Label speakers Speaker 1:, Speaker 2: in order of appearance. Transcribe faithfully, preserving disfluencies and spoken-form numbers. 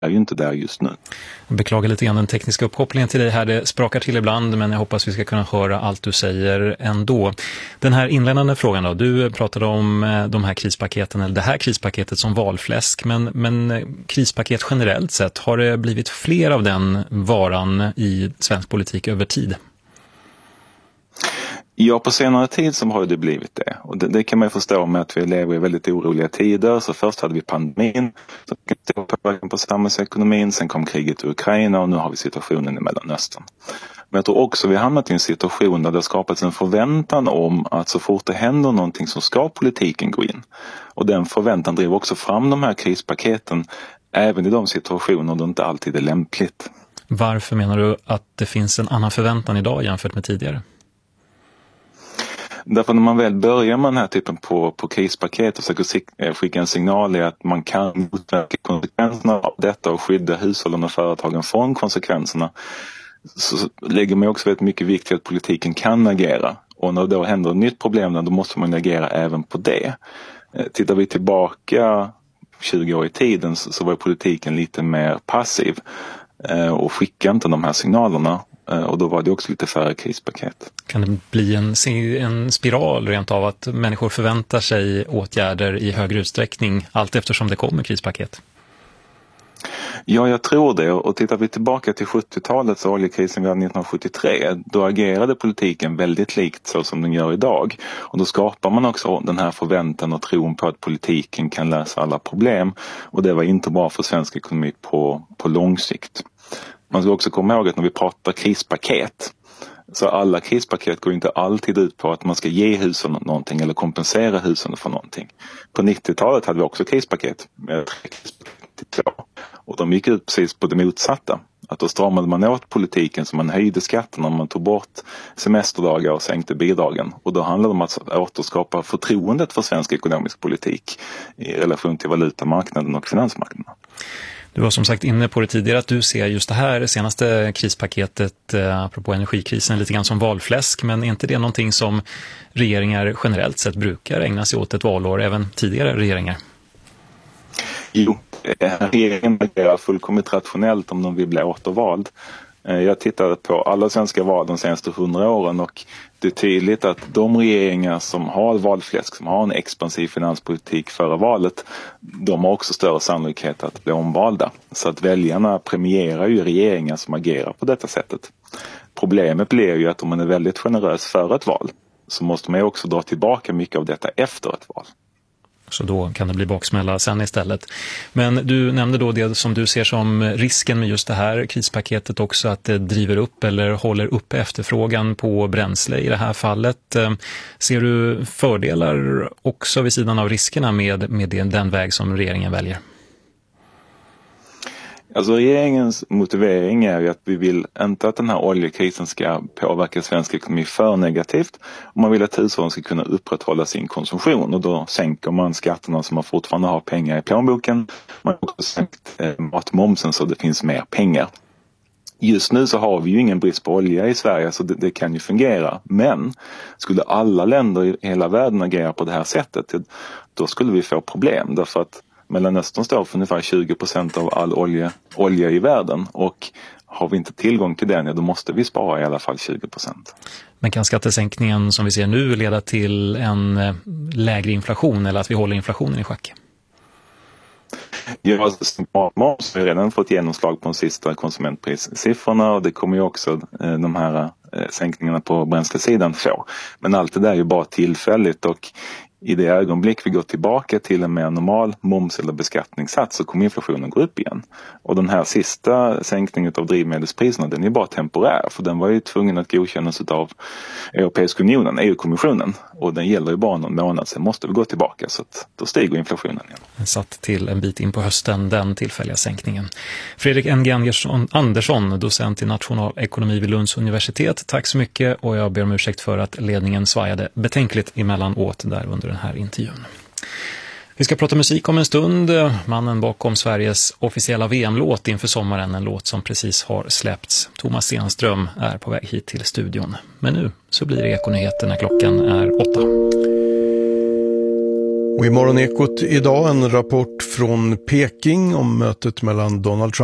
Speaker 1: är ju inte där just nu.
Speaker 2: Jag beklagar lite grann den tekniska uppkopplingen till dig här. Det sprakar till ibland, men jag hoppas vi ska kunna höra allt du säger ändå. Den här inledande frågan då. Du pratade om de här krispaketen, eller det här krispaketet som valfläsk. Men, men krispaket generellt sett, har det blivit fler av den varan i svensk politik över tid?
Speaker 1: Ja, på senare tid så har det blivit det. Och det, det kan man ju förstå med att vi lever i väldigt oroliga tider. Så först hade vi pandemin, så stor påverkan på samhällsekonomin. Sen kom kriget i Ukraina och nu har vi situationen i Mellanöstern. Men jag tror också vi har hamnat i en situation där det har skapats en förväntan om att så fort det händer någonting så ska politiken gå in. Och den förväntan driver också fram de här krispaketen även i de situationer där det inte alltid är lämpligt.
Speaker 2: Varför menar du att det finns en annan förväntan idag jämfört med tidigare?
Speaker 1: Därför när man väl börjar med den här typen på, på krispaket och försöker skicka en signal i att man kan motverka konsekvenserna av detta och skydda hushållen och företagen från konsekvenserna, så lägger man också väldigt mycket vikt vid att politiken kan agera. Och när det då händer ett nytt problem, då måste man agera även på det. Tittar vi tillbaka tjugo år i tiden så, så var politiken lite mer passiv och skickade inte de här signalerna. Och då var det också lite färre krispaket.
Speaker 2: Kan det bli en, en spiral rent av att människor förväntar sig åtgärder i högre utsträckning allt eftersom det kommer krispaket?
Speaker 1: Ja, jag tror det. Och tittar vi tillbaka till sjuttiotalets oljekrisen vi hade nittonhundrasjuttiotre, då agerade politiken väldigt likt så som den gör idag. Och då skapar man också den här förväntan och tron på att politiken kan lösa alla problem. Och det var inte bra för svensk ekonomi på, på lång sikt. Man ska också komma ihåg att när vi pratar krispaket, så alla krispaket går inte alltid ut på att man ska ge hushållen någonting eller kompensera hushållen för någonting. På nittiotalet hade vi också krispaket med tre krispaket, och de gick ut precis på det motsatta. Att då stramade man åt politiken, så man höjde skatterna, man tog bort semesterdagar och sänkte bidragen. Och då handlade det om att återskapa förtroendet för svensk ekonomisk politik i relation till valutamarknaden och finansmarknaden.
Speaker 2: Du var som sagt inne på det tidigare att du ser just det här senaste krispaketet, eh, apropå energikrisen, lite grann som valfläsk. Men är inte det någonting som regeringar generellt sett brukar ägna sig åt ett valår, även tidigare regeringar?
Speaker 1: Jo, regeringen agerar fullkomligt rationellt om de vill bli återvald. Jag tittade på alla svenska val de senaste hundra åren och det är tydligt att de regeringar som har valfläsk, som har en expansiv finanspolitik före valet, de har också större sannolikhet att bli omvalda. Så att väljarna premierar ju regeringar som agerar på detta sättet. Problemet blir ju att om man är väldigt generös före ett val så måste man ju också dra tillbaka mycket av detta efter ett val.
Speaker 2: Så då kan det bli baksmälla sen istället. Men du nämnde då det som du ser som risken med just det här krispaketet också, att det driver upp eller håller upp efterfrågan på bränsle i det här fallet. Ser du fördelar också vid sidan av riskerna med, med den väg som regeringen väljer?
Speaker 1: Alltså regeringens motivering är ju att vi vill inte att den här oljekrisen ska påverka svensk ekonomi för negativt. Och man vill att hushållen ska kunna upprätthålla sin konsumtion och då sänker man skatterna så man fortfarande har pengar i plånboken. Man har också sänkt eh, matmomsen så det finns mer pengar. Just nu så har vi ju ingen brist på olja i Sverige så det, det kan ju fungera. Men skulle alla länder i hela världen agera på det här sättet, då skulle vi få problem därför att Mellanöstern står för ungefär tjugo procent av all olja, olja i världen och har vi inte tillgång till den, ja, då måste vi spara i alla fall tjugo procent.
Speaker 2: Men kan skattesänkningen som vi ser nu leda till en lägre inflation eller att vi håller inflationen i schack?
Speaker 1: Ja, moms har redan fått genomslag på de sista konsumentprissiffrorna och det kommer ju också eh, de här eh, sänkningarna på bränslesidan få. Men allt det där är ju bara tillfälligt och i det ögonblick vi går tillbaka till en mer normal moms- eller beskattningssats så kommer inflationen gå upp igen. Och den här sista sänkningen av drivmedelspriserna, den är bara temporär för den var ju tvungen att godkännas av Europeiska unionen, E U-kommissionen. Och den gäller ju bara någon månad, sen måste vi gå tillbaka så att då stiger inflationen igen.
Speaker 2: Satt till en bit in på hösten den tillfälliga sänkningen. Fredrik N G Andersson, docent i nationalekonomi vid Lunds universitet. Tack så mycket och jag ber om ursäkt för att ledningen svajade betänkligt emellanåt där under den här intervjun. Vi ska prata musik om en stund. Mannen bakom Sveriges officiella V M-låt inför sommaren, en låt som precis har släppts. Thomas Stenström är på väg hit till studion. Men nu så blir det Ekonyheter när klockan är åtta.
Speaker 3: Och i Morgonekot idag en rapport från Peking om mötet mellan Donald Trump